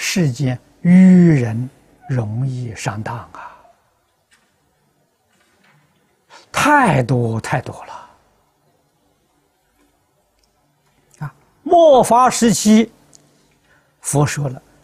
世间愚人容易上当啊，太多太多了啊！末法时期，佛说了，